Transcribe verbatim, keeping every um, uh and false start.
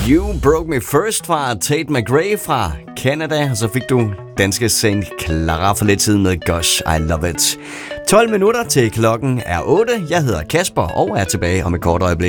You Broke Me First fra Tate McRae fra Canada, og så fik du danske Saint Clara for lidt siden med Gosh, I Love It. tolv minutter til klokken er otte. Jeg hedder Kasper og er tilbage om et kort øjeblik.